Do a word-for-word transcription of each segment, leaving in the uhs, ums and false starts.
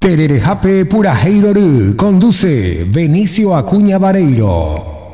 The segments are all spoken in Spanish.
Tererejape Puraheiro conduce Benicio Acuña Vareiro.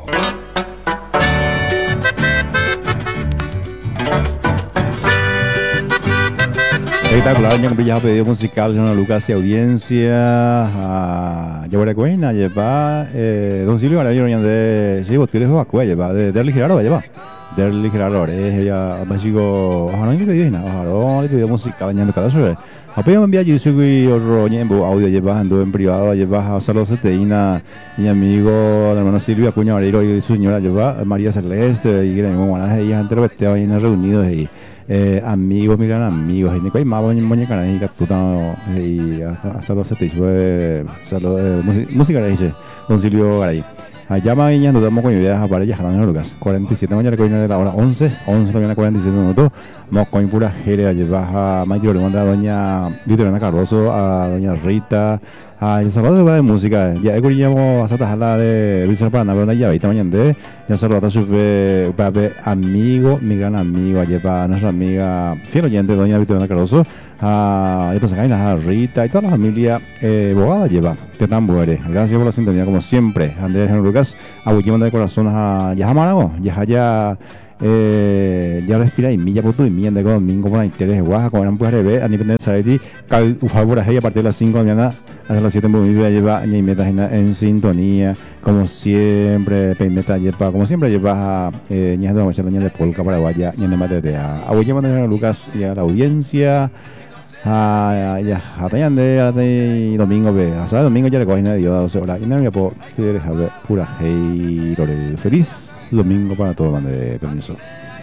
Espectacular, ya que ya pedido musical, John Lucas y audiencia, a Yabora Cuena, lleva, Don Silvio, ahora yo de, sí, vos tienes a Cuella, lleva, de Derli Gerardo, lleva, Derli Gerardo, es ella, básico, ojalá no me pedí nada, ojalá le pedido musical, ya no cada sobre, apenas me envía yo soy otro ñembo audio, lleva, ando en privado, lleva, saludos a Teina, mi amigo, hermano Silvio Acuña Vareiro y su señora, lleva, María Celeste, y que mi hermana, ella, entre los que ahí reunidos y Eh, amigos, miran amigos, y hay más muñecas ahí que tú y hasta los setenta música de Don Silvio Garay. Allá mañana nos damos con ideas a parejas, Jalan Lucas. cuarenta y siete mañana coña de la hora once, once de la mañana cuarenta y siete minutos. Vamos con pura jere, llevas a Mayo, le manda a doña Vitoriana Cardoso, a doña Rita, a El Salvador de música. Ya escuchamos a Satajala de Vicente Paraná, pero ya veita mañana de ya saludos a su amigo, mi gran amigo, lleva a nuestra amiga fiel oyente, doña Vitoriana Cardoso, a a Rita y toda la familia eh, Bogada lleva, que tan buenos. Gracias por la sintonía, como siempre. Andrés Lucas, a Wikiman de corazón, a Yahamarago, ya eh, ya respira y milla por tu y milla de domingo por la interés de Oaxaca, como eran pues revés, a nivel de Saeti, cal ufabura a partir de las cinco de la mañana hasta las siete muy bien, lleva y meta en sintonía, como siempre, Peimeta lleva, como siempre lleva eh, ñas de la mañana de Polka Paraguaya, ñas de Matete, a Wikiman de Lucas y a la audiencia. Ah, ya, hasta ya de domingo, ve, hasta domingo ya le cogen a Dios a doce horas. Y no me puedo decir, pura hey, feliz domingo para todos, man, de permiso.